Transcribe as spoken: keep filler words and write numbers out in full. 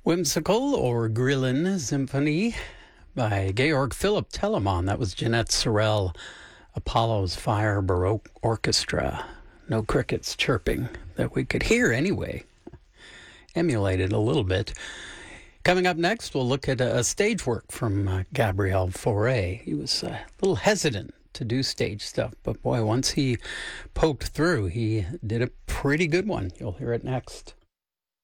Whimsical or Grillin Symphony by Georg Philipp Telemann. That was Jeanette Sorel, Apollo's Fire Baroque Orchestra. No crickets chirping that we could hear anyway. Emulated a little bit. Coming up next, we'll look at a, a stage work from uh, Gabriel Fauré. He was uh, a little hesitant to do stage stuff, but boy, once he poked through, he did a pretty good one. You'll hear it next.